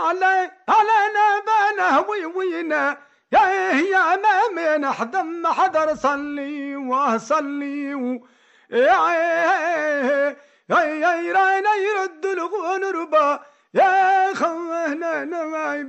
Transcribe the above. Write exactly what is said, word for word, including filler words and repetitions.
علي علينا بنا وينا يا يا ما من حدم حضر صلي وصلي يا يا يا يرد الغنربا يا خوهنا